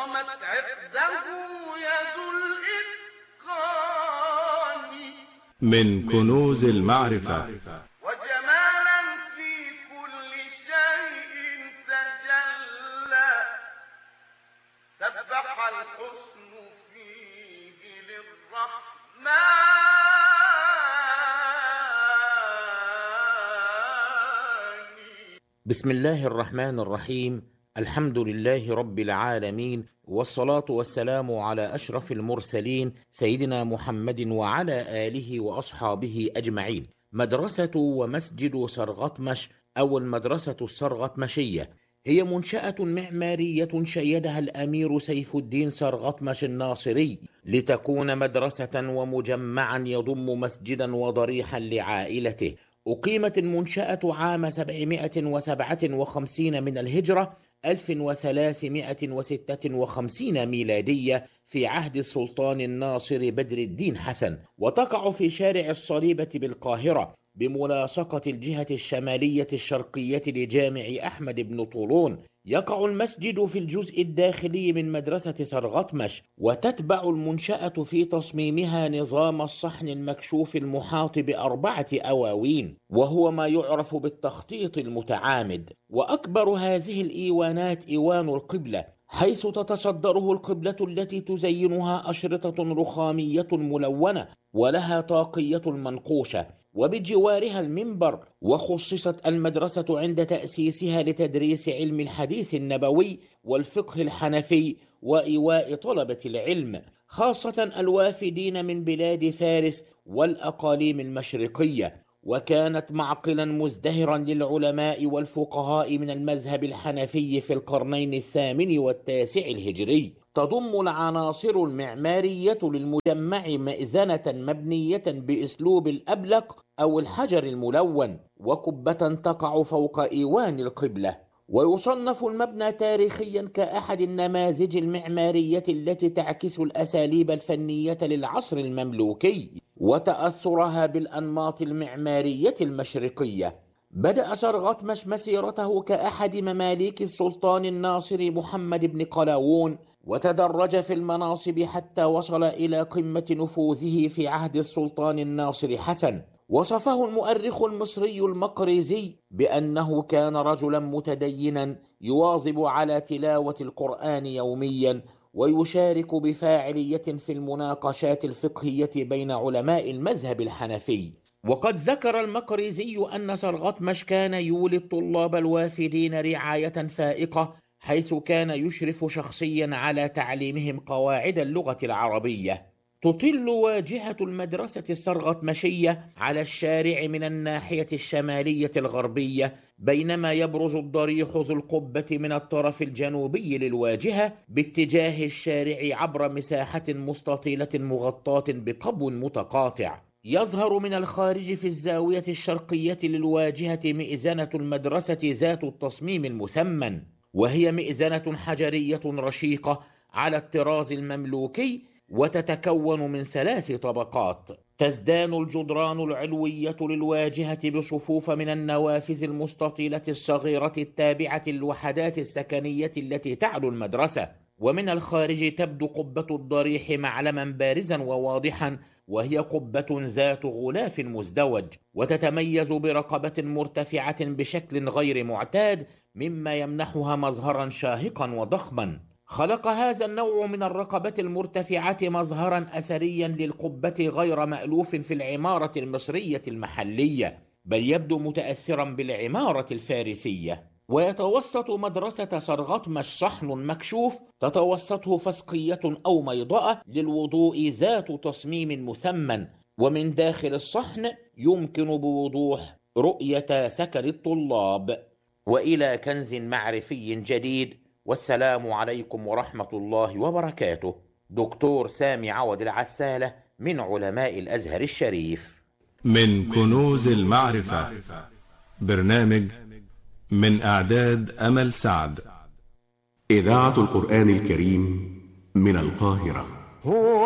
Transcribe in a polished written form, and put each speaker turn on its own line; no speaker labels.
صمت عقده يد الإتقان
من كنوز المعرفة
وجمالا في كل شيء تجلى سبح الحسن فيه للرحمن
بسم الله الرحمن الرحيم. الحمد لله رب العالمين، والصلاة والسلام على أشرف المرسلين سيدنا محمد وعلى آله وأصحابه أجمعين. مدرسة ومسجد سرغطمش أو المدرسة السرغطمشية هي منشأة معمارية شيدها الأمير سيف الدين سرغطمش الناصري لتكون مدرسة ومجمعا يضم مسجدا وضريحا لعائلته. أقيمت المنشأة عام 757 من الهجرة 1356 ميلادية في عهد السلطان الناصر بدر الدين حسن، وتقع في شارع الصليبة بالقاهرة بملاصقة الجهة الشمالية الشرقية لجامع أحمد بن طولون. يقع المسجد في الجزء الداخلي من مدرسة سرغطمش، وتتبع المنشأة في تصميمها نظام الصحن المكشوف المحاط ب4 أواوين، وهو ما يعرف بالتخطيط المتعامد. وأكبر هذه الإيوانات إيوان القبلة، حيث تتصدره القبلة التي تزينها أشرطة رخامية ملونة ولها طاقية منقوشة، وبجوارها المنبر. وخصصت المدرسة عند تأسيسها لتدريس علم الحديث النبوي والفقه الحنفي وإيواء طلبة العلم، خاصة الوافدين من بلاد فارس والأقاليم المشرقية. وكانت معقلا مزدهرا للعلماء والفقهاء من المذهب الحنفي في القرنين 8 و9 الهجري. تضم العناصر المعمارية للمجمع مئذنة مبنية بأسلوب الأبلق أو الحجر الملون، وقبة تقع فوق إيوان القبلة. ويصنف المبنى تاريخيا كأحد النماذج المعمارية التي تعكس الأساليب الفنية للعصر المملوكي وتأثرها بالأنماط المعمارية المشرقية. بدأ سرغطمش مسيرته كأحد مماليك السلطان الناصر محمد بن قلاوون، وتدرج في المناصب حتى وصل إلى قمة نفوذه في عهد السلطان الناصر حسن. وصفه المؤرخ المصري المقريزي بأنه كان رجلا متدينا يواظب على تلاوة القرآن يوميا، ويشارك بفاعلية في المناقشات الفقهية بين علماء المذهب الحنفي. وقد ذكر المقريزي أن سرغطمش كان يولي الطلاب الوافدين رعاية فائقة، حيث كان يشرف شخصيا على تعليمهم قواعد اللغة العربية. تطل واجهة المدرسة السرغطمشية على الشارع من الناحية الشمالية الغربية، بينما يبرز الضريح ذو القبة من الطرف الجنوبي للواجهة باتجاه الشارع عبر مساحة مستطيلة مغطاة بقبو متقاطع. يظهر من الخارج في الزاوية الشرقية للواجهة مئذنة المدرسة ذات التصميم المثمن، وهي مئذنة حجرية رشيقة على الطراز المملوكي، وتتكون من 3 طبقات. تزدان الجدران العلوية للواجهة بصفوف من النوافذ المستطيلة الصغيرة التابعة للوحدات السكنية التي تعلو المدرسة. ومن الخارج تبدو قبة الضريح معلما بارزا وواضحا، وهي قبة ذات غلاف مزدوج، وتتميز برقبة مرتفعة بشكل غير معتاد، مما يمنحها مظهرا شاهقا وضخما. خلق هذا النوع من الرقبة المرتفعة مظهرا أثريا للقبة غير مألوف في العمارة المصرية المحلية، بل يبدو متأثرا بالعمارة الفارسية. ويتوسط مدرسة سرغطمش صحن مكشوف تتوسطه فسقية أو ميضأة للوضوء ذات تصميم مثمن، ومن داخل الصحن يمكن بوضوح رؤية سكن الطلاب. وإلى كنز معرفي جديد، والسلام عليكم ورحمة الله وبركاته. دكتور سامي عوض العسالة من علماء الأزهر الشريف.
من كنوز المعرفة، برنامج من إعداد أمل سعد.
إذاعة القرآن الكريم من القاهرة.